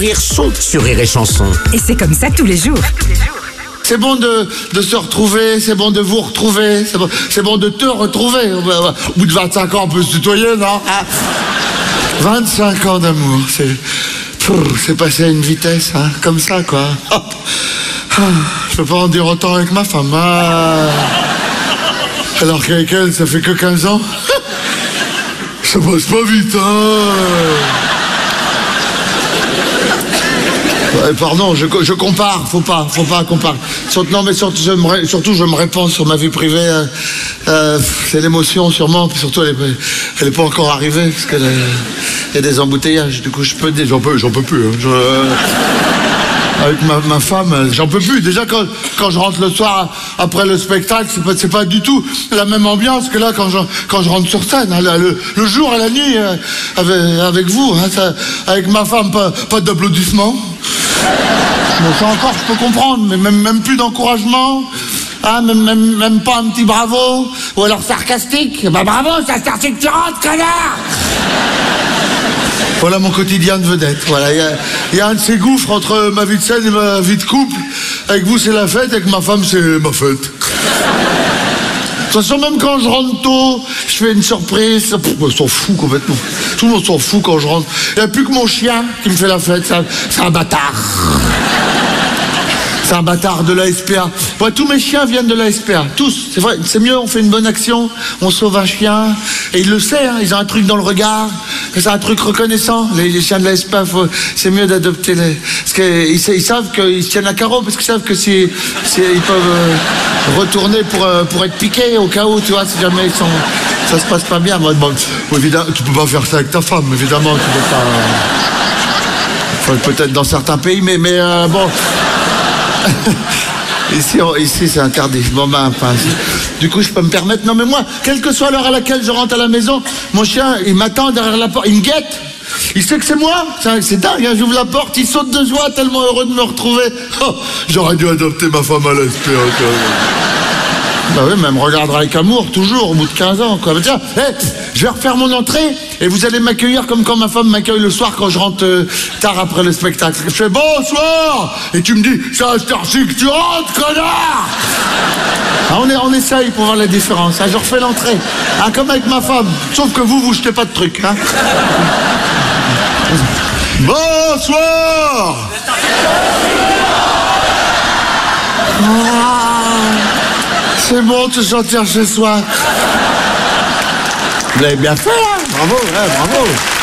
Rire son sur Rire et Chanson. Et c'est comme ça tous les jours. C'est bon de se retrouver, c'est bon de vous retrouver, c'est bon de te retrouver. Au bout de 25 ans, on peut se tutoyer, non? 25 ans d'amour, c'est passé à une vitesse, hein, comme ça, quoi. Je peux pas en dire autant avec ma femme. Alors qu'avec elle, ça fait que 15 ans. Ça passe pas vite, hein. Pardon, je compare, faut pas comparer. Non, mais surtout, je me répands sur ma vie privée. C'est l'émotion, sûrement. Puis surtout, elle est pas encore arrivée, parce qu'il y a des embouteillages. Du coup, j'en peux plus. Hein. Avec ma femme, j'en peux plus. Déjà, quand je rentre le soir après le spectacle, c'est pas du tout la même ambiance que là quand je rentre sur scène. Hein, le jour et la nuit avec vous. Hein, avec ma femme, pas d'applaudissements. Bon, ça encore, je peux comprendre, mais même plus d'encouragement. Hein, même pas un petit bravo. Ou alors sarcastique. Bah bravo, ça sarcastique, tu rentres, connard. Voilà mon quotidien de vedette. Voilà, il y a un de ces gouffres entre ma vie de scène et ma vie de couple. Avec vous, c'est la fête, avec ma femme, c'est ma fête. De toute façon, même quand je rentre tôt, je fais une surprise. On s'en fout complètement. Tout le monde s'en fout quand je rentre. Il n'y a plus que mon chien qui me fait la fête. C'est un bâtard. C'est un bâtard de la SPA. Ouais, tous mes chiens viennent de la SPA. Tous. C'est vrai, c'est mieux, on fait une bonne action, on sauve un chien. Et ils le savent, hein, ils ont un truc dans le regard. C'est un truc reconnaissant. Les chiens de la SPA, c'est mieux d'adopter les... Parce qu'ils savent qu'ils se tiennent à carreau, parce qu'ils savent que ils peuvent retourner pour être piqués au cas où, tu vois, si jamais ça se passe pas bien. Bon, évidemment, tu peux pas faire ça avec ta femme, évidemment, tu peux pas... Enfin, peut-être dans certains pays, mais bon... Ici c'est interdit. Bon ben, enfin, du coup je peux me permettre. Non mais moi, quelle que soit l'heure à laquelle je rentre à la maison, mon chien il m'attend derrière la porte, il me guette. Il sait que c'est moi. C'est dingue, hein, j'ouvre la porte, il saute de joie, tellement heureux de me retrouver. Oh, j'aurais dû adopter ma femme à l'espérance. Bah oui, mais elle me regardera avec amour, toujours, au bout de 15 ans, quoi. Mais tiens, je vais refaire mon entrée, et vous allez m'accueillir comme quand ma femme m'accueille le soir quand je rentre tard après le spectacle. Je fais bonsoir, et tu me dis, c'est à cette heure-ci que tu rentres, connard. On essaye pour voir la différence, hein. Je refais l'entrée, hein, comme avec ma femme, sauf que vous jetez pas de trucs, hein. Bonsoir. C'est bon de se sentir chez soi. Vous l'avez bien fait, hein. Bravo, ouais, bravo.